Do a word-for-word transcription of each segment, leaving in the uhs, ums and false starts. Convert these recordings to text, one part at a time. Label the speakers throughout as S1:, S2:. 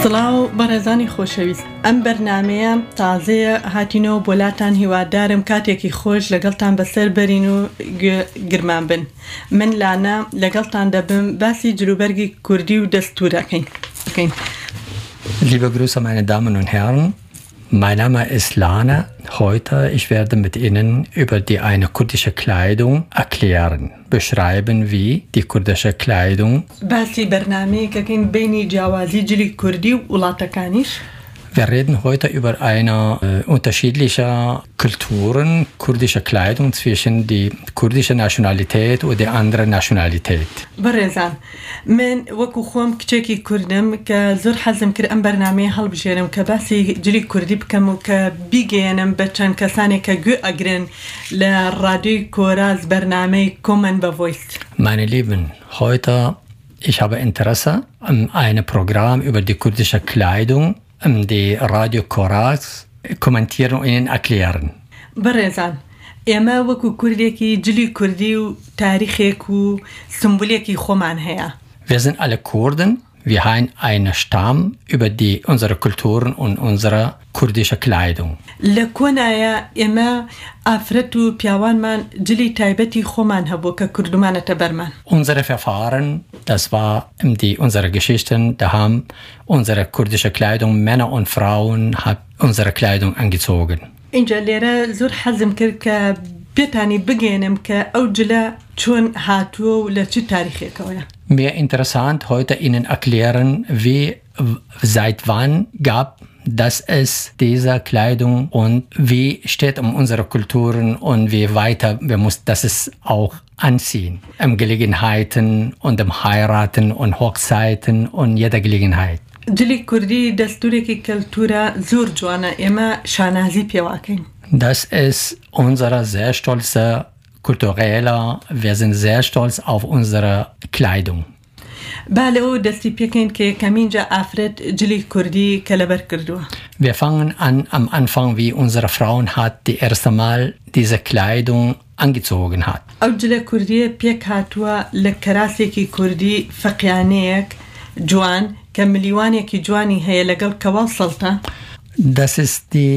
S1: سڵاو بەڕێزانی خۆشەویست، ئەم بەرنامەیە تازەیە هاتینەوە بۆلاتان، هیوادارم کاتێکی خۆش لەگەڵتان بەسەر بەرین و گرمان بن. من لانە لەگەڵتان دەبم باسی جلوبەرگی کوردی و دەستوورەکەین.
S2: Liebe Grüße, meine Damen und Herren. Mein Name ist Lana. Heute ich werde mit Ihnen über die eine kurdische Kleidung erklären, beschreiben, wie die kurdische Kleidung.
S1: باسی بەرنامەیەکەکەین بینی جیاوازی جلی کوردی و وڵاتەکانیش.
S2: Wir reden heute über eine äh, unterschiedliche Kulturen, kurdische Kleidung zwischen die kurdische Nationalität und die andere Nationalität.
S1: بەڕێزان، من وەکو خۆم کچێکی کوردم کە زۆر حەزم کرد ئەم بەرنامەیە هەڵبژێرم کە باسی جلی کوردی بکەم و کە بیگەێنم بە چەند کەسانێک کە گوێ ئەگرن لە ڕادیۆی کۆراز بەرنامەی Common Voice.
S2: Meine Lieben, heute ich habe Interesse an einem Programm über die kurdische Kleidung, die Radio Koraz kommentieren und Ihnen erklären.
S1: بەڕێزان، ئێمە وەکو کوردێکی جلی کوردی و تاریخێک و سمبولێکی خۆمان هەیە.
S2: Wir sind alle Kurden. Wir haben einen Stamm über die unsere Kulturen und unsere kurdische Kleidung.
S1: لە کۆنایە ئێمە ئافرەت و پیاوانمان جلی تایبەتی خۆمان هەبوو کە کوردمانەتە بەرمان.
S2: Unsere Verfahren, das war die unsere Geschichten, da haben unsere kurdische Kleidung, Männer und Frauen haben unsere Kleidung angezogen.
S1: اینجا لێرە زۆر حەزم کرد کە پێتانی بگێنم کە ئەو جلە چۆن هاتووە و لە چ تاریخێکەوەیە.
S2: Mir interessant heute Ihnen erklären, wie seit wann gab dass es diese Kleidung und wie steht um unsere Kulturen und wie weiter wir muss das es auch anziehen. Im Gelegenheiten und im Heiraten und Hochzeiten und jeder Gelegenheit.
S1: جلی کوردی دەستورێکی کەلتورە زۆر جوانە، ئێمە شانازی پێواکەین.
S2: Das ist unsere sehr stolze kulturelle, wir sind sehr stolz auf unsere Kleidung.
S1: با لەوە دەستی پێکەین کە یەکەمینجا ئافرەت جلی کوردی کە لەبەر کردووە.
S2: Wir fangen an am Anfang, wie unsere Frauen hat die erste Mal diese Kleidung angezogen hat.
S1: ئەو جلە کوردیە پێک هاتووە لە کەراسێکی کوردی فەقیانەیەک جوان کە ملیوانێکی جوانی هەیە لەگەڵ کەواڵ سەڵتە.
S2: Das ist die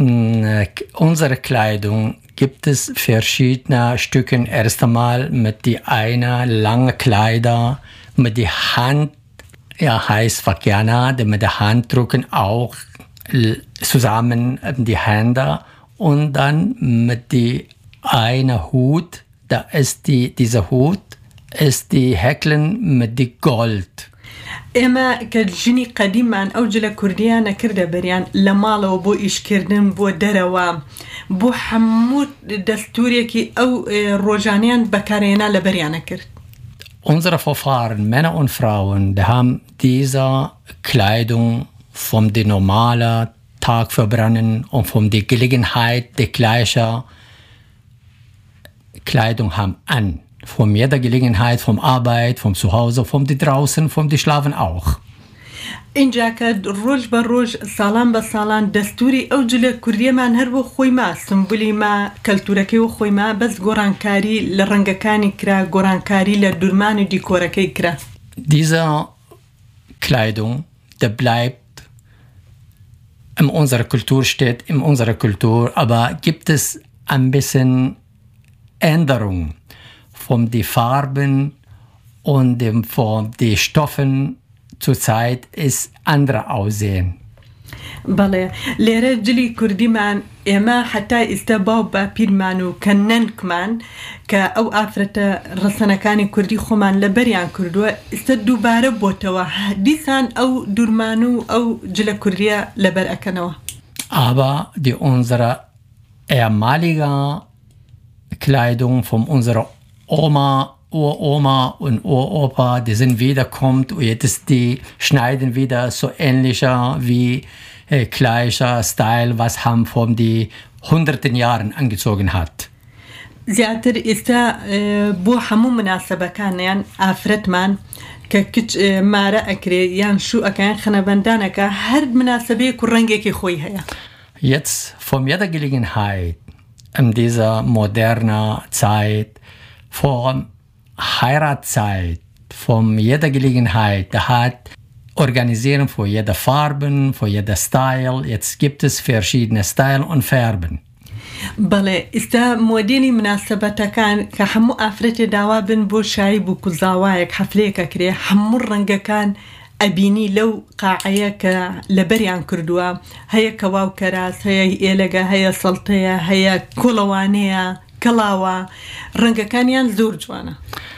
S2: unsere Kleidung gibt es verschiedene Stücken. Erst einmal mit die eine lange Kleider mit die Hand, ja heißt Fakiana, mit der Hand drücken auch zusammen die Hände und dann mit die eine Hut, da ist die dieser Hut ist die Häkeln mit die Gold.
S1: ئێمە کە ژنی قەدیمان ئەو جلە کوردیانە کردە بەریان لە ماڵەوە بۆ ئیشکردن بۆ دەرەوە بۆ هەموو دەستورێکی ئەو ڕۆژانیان بەکارهێنا لە بەریانە کرد.
S2: Unsere Vorfahren, Männer und Frauen, die haben diese Kleidung von der normalen Tag verbrennen und von der Gelegenheit die gleiche Kleidung haben an. Von jeder Gelegenheit, vom Arbeit, vom Zuhause, vom die draußen, vom die Schlafen auch.
S1: اینجا کە ڕۆژ بە ڕۆژ ساڵان بە ساڵان دەستوری ئەو جلە کوردیەمان هەر بۆ خۆی ما سمبولی ما کەلتورەکەی و خۆی ما بەس گۆڕانکاری لە ڕەنگەکانی کرا، گۆڕانکاری لە دوورمان و دیکۆرەکەی کرا.
S2: Diese Kleidung, der bleibt in unserer Kultur, steht in unserer Kultur, aber gibt es ein bisschen Änderung von den Farben und dem, von den Stoffen zurzeit ist andere Aussehen.
S1: بەڵێ لێرە جلی کوردیمان ئێمە حتا ئێستا باو با پیرمان و کە نەنکمان کە ئەو ئافرەتە ڕەسەنەکانی کوردی خۆمان لە بەریان کردووە ئێستا دووبارە بۆتەوە دیسان ئەو دوورمان و ئەو جلە کوردیە لەبەر ئەکەنەوە.
S2: Aber die unsere ehemalige Kleidung von unserer Oma, Uroma und Uropa, die sind wiederkommt und jetzt die schneiden wieder so ähnlicher wie äh, gleicher Style, was haben von die hunderten Jahren angezogen hat.
S1: زیاتر ئێستا بۆ هەموو مناسبەکانیان ئافرەتمان کە کچ مارە ئەکرێ یان شوو ئەکەیان خەنەبەندانەکە هەر مناسبەیەک و ڕەنگێکی خۆی هەیە.
S2: Jetzt von jeder Gelegenheit in dieser modernen Zeit, vor Heiratszeit, von jeder Gelegenheit, da hat organisieren für jede Farben, für jeder Style. Jetzt gibt es verschiedene Style und Farben.
S1: بەڵێ ئێستا مۆدێلی مناسبەتەکان کە هەموو ئافرەتێ داوا بن بۆ شایب و کوزاوایەک حەفلەیەکە کرێ هەموو ڕەنگەکان ئەبینی لەو قاعەیە کە لەبەریان کردووە هەیە کەواو کەراس هەیە ئێلەگە هەیە سەڵتەیە هەیە کۆڵەوانەیە کەڵاوە ڕەنگەکانیان زۆر جوانە.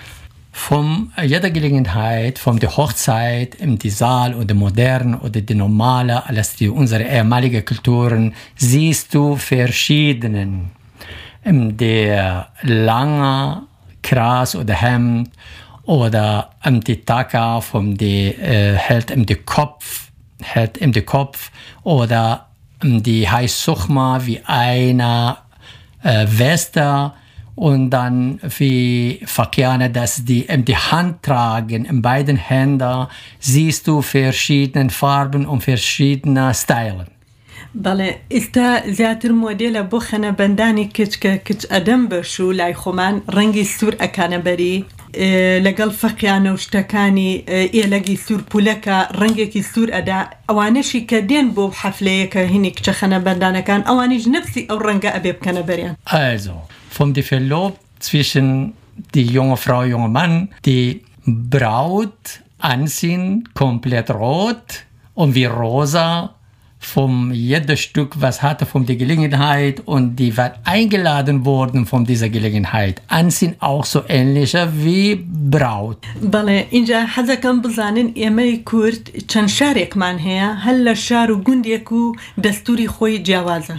S2: Von jeder Gelegenheit, von der Hochzeit, im die Saal oder modern oder die normale, alles die unsere ehemalige Kulturen, siehst du verschiedenen. In der lange Kras oder Hemd oder im die Taka von die äh, hält im die Kopf, hält im die Kopf oder im die heißt Suchma wie eine äh, Weste. Und dann wie Fakiane, dass die in die Hand tragen, in beiden Händen, siehst du verschiedene Farben und verschiedene Stylen.
S1: بەڵێ ئێستا زیاتر مۆدێلە بۆ خەنەبەندانی کچکە کچ ئەدەم بەش و لای خۆمان ڕەنگی سوور ئەکانە بەری لەگەڵ فەقیانە و شتەکانی ئێلەگی سوور پولەکە ڕەنگێکی سوور ئەدا ئەوانەشی کە دێن بۆ حەفلەیەکە هینی کچە خەنەبەندانەکان ئەوانیش نفسی ئەو ڕەنگە ئەبێ بکەنە بەریان.
S2: Also, vom die Verlob zwischen die junge Frau, junge Mann, die Braut anziehen, komplett rot und wie rosa, vom jedes Stück, was hatte von der Gelegenheit und die war eingeladen worden von dieser Gelegenheit. Anziehen auch so ähnliche wie Braut.
S1: بله اینجا حەزەکەم بزانن ئێمەی کورد چەند شارێکمان هەیە هەر لە شار و گوندێک و دەستوری خۆی جیاوازە.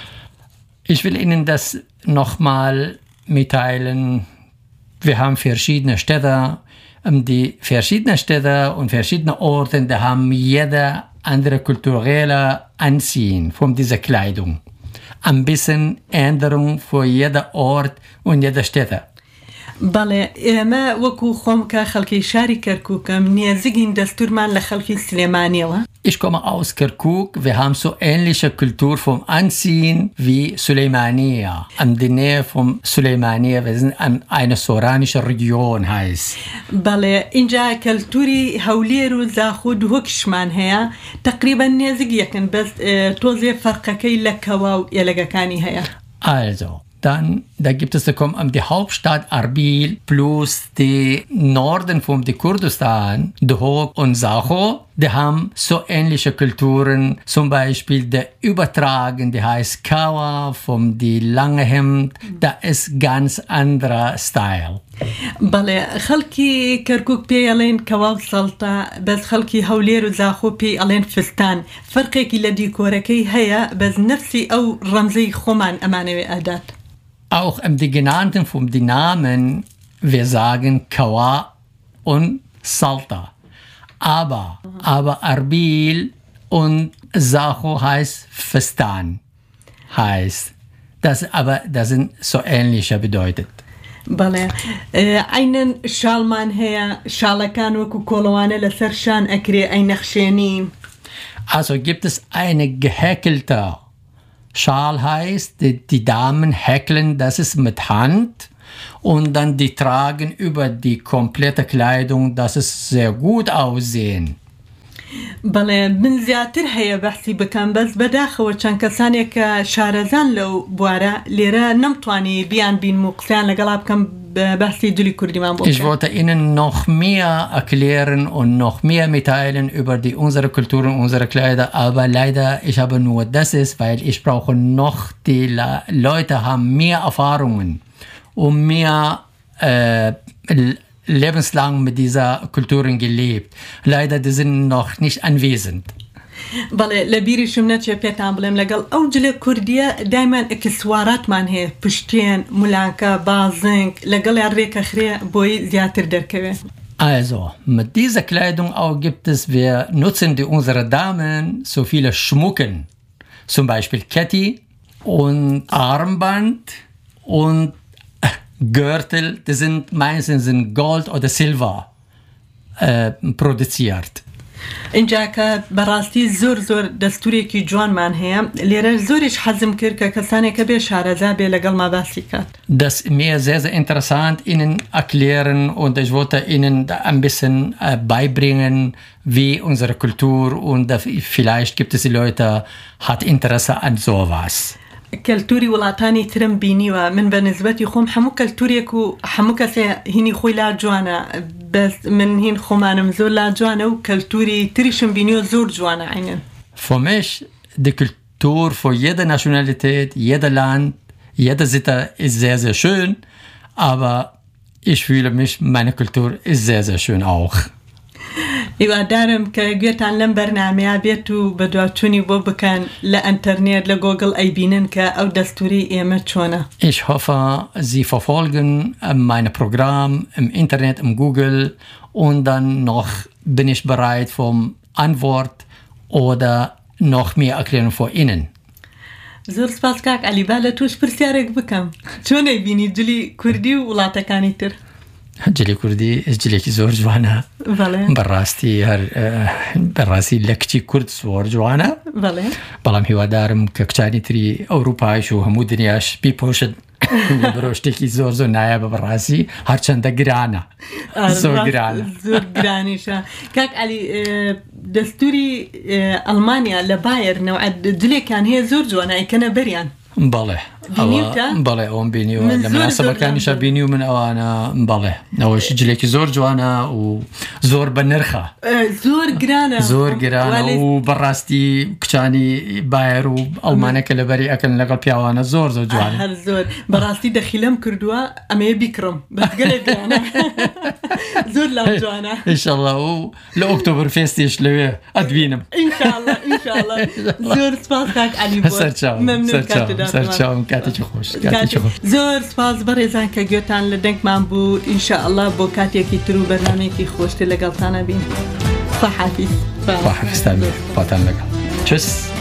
S2: Ich will Ihnen das nochmal mitteilen. Wir haben verschiedene Städte. Die verschiedenen Städte und verschiedene Orte, da haben jeder andere kulturelle Anziehen von dieser Kleidung. Ein bisschen Änderung für jeder Ort und jeder Städte.
S1: بەڵێ ئێمە وەکو خۆم کە خەڵکی شاری کەرکووکم نێزگین دەستورمان لە خەڵکی سلێمانیەوە.
S2: Ich komme aus Kirkuk. Wir haben so ähnliche Kultur vom Anziehen wie Suleimania. An der Nähe von Suleimania, wir sind an eine soranische Region heißt.
S1: بەڵێ اینجا کەلتوری هەولێر و زاخود هۆکشمان هەیە تقریبا نێزگیەکن بەس تۆزێ فەرقەکەی لە کەوا و ئێلەگەکانی هەیە.
S2: Also, dann, da gibt es da kommt die Hauptstadt Arbil plus die Norden von die Kurdistan, Duhok und Sacho, die haben so ähnliche Kulturen, zum Beispiel der Übertragen, die heißt Kawa, vom die lange Hemd, da ist ganz anderer Style.
S1: بەڵێ خەڵکی کەرکووک پێی ئەڵێن کەواو سەڵتە بەس خەڵکی هەولێر و زاخۆ پێی ئەڵێن فستان فەرقێکی لە دیکۆرەکەی هەیە بەس نفسی ئەو ڕەمزەی خۆمان ئەمانەوێ ئەدات.
S2: Auch um die genannten von die Namen, wir sagen Kawa und Salta. Aber, aber Arbil und Sacho heißt Festan. Heißt. Das, aber das sind so ähnliche bedeutet.
S1: بەڵێ ئەینەن شاڵمان هەیە شاڵەکان وەکو کۆڵەوانە لەسەر شان ئەکرێ ئەی نەخشێنی.
S2: Also gibt es eine gehäkelte Schal heißt, die, die Damen häkeln, das ist mit Hand und dann die tragen über die komplette Kleidung, dass es sehr gut aussehen.
S1: بەڵێ من زیاتر هەیە بەحسی بکەم بەس بەداخەوە چەند کەسانێک کە شارەزان لەو بوارە لێرە نەمتوانی بیان بین و قسەیان لەگەڵا بکەم بەحسی دولی کوردیمان بۆ.
S2: Ich wollte Ihnen noch mehr erklären und noch mehr mitteilen über die unsere Kultur und unsere Kleider, aber leider ich habe nur das ist, weil ich brauche noch die La- Leute haben mehr Erfahrungen und mehr äh, lebenslang mit dieser Kulturen gelebt. Leider die sind noch nicht anwesend.
S1: بەڵێ لە بیریشم نەچێ پێتان بڵێم لەگەڵ ئەو جلێ کوردیە دایمان ئەکسواراتمان هەیە پشتێن مولانکە بازنگ لەگەڵیان ڕێکە خرێ بۆی زیاتر دەرکەوێ.
S2: Also, mit dieser Kleidung auch gibt es, wir nutzen die unsere Damen so viele Schmucken. Zum Beispiel Ketti und Armband und Gürtel, die sind meistens in Gold oder Silber äh, produziert.
S1: اینجا کە بەڕاستی زۆر زۆر دەستورێکی جوانمان هەیە لێرە زۆریش حەزم کرد کە کەسانێکە بێ شارەزا بێ لەگەڵ ما باسی کات.
S2: Das ist mir sehr, sehr interessant, Ihnen erklären und ich wollte Ihnen ein bisschen äh, beibringen, wie unsere Kultur und äh, vielleicht gibt es die Leute, hat Interesse an sowas.
S1: کەلتوری وڵاتانی ترم بینیوە من بە نسبەتی خۆم هەموو کەلتورێک و هەموو کەسێ هینی خۆی لا جوانە بەس من هین خۆمانم زۆر لا جوانە و کەلتوری تریشم بینیوە زۆر جوانە عینن.
S2: Für mich, die Kultur für jede Nationalität, jeder Land, jede Sitte ist sehr, sehr schön, aber ich fühle mich, meine Kultur ist sehr, sehr schön auch.
S1: هیوادارم کە گوێتان لەم بەرنامەیە بێت و بە دواتوونی بۆ بکەن لە ئەنتەرنێت لە گۆگڵ ئەیبینن کە ئەو دەستوری ئێمە چۆنە.
S2: Ich hoffe, Sie verfolgen mein Programm im Internet, im Google und dann noch bin ich bereit für Antwort oder noch mehr Erklärung für Ihnen.
S1: زۆر سپاس کاک عەلیبا لە توش پرسیارێک بکەم چۆنەی بینی جلی کوردی و وڵاتەکانی تر؟
S2: جلی کوردی جلێکی زۆر جوانە بەڕاستی هەر بەڕاستی لە کچی کورد زۆر جوانە بەڵام هیوادارم کە کچانی تری ئەوروپایش و هەموو دنیاش بیپۆشن بەرەو شتێکی زۆر زۆر نایە بە بەڕاستی هەرچەندە گرانە زۆر گرانە
S1: زۆر گرانیشە. کاک عەلی دەستوری ئەڵمانیا لە بایر نەوعەت جلێکیان هەیە زۆر جوانە ئەیکەنە بەریان.
S2: بەڵێ بەڵێ ئەوم بینیوە لە مناسبەکانیشە بینی و من ئەوانە بەڵێ ئەوەش جلێکی زۆر جوانە و زۆر بە نرخە
S1: زۆر گرانە
S2: زۆر گرانە و بەڕاستی کچانی بایر و ئەڵمانەکە لەبەری ئەکەن لەگەڵ پیاوانە زۆر زۆر جوانە
S1: هەر زۆر بەڕاستی دەخیلەم کردووە ئەمەیە بیکڕم بەگەلێک گرانە زۆر لەم جوانە
S2: ئینشەڵڵا و لە ئۆکتۆبر فێستیش لەوێ ئەدبینم
S1: ئینشاءڵڵا ئینشاءڵڵا. زۆر سپاس کاک عەلی بۆ
S2: سەرچاوم سەرچاوم کاتێکی خۆش
S1: زۆر سپاس بەڕێزان کە گوێتان لە دەنگمان بوو ئینشاءڵڵا بۆ کاتێکی تر و بەرنامەیەکی خۆشتر لەگەڵتانە بین. خواحافیز
S2: خواحافیزتان بێ خواتان لەگەڵ. چس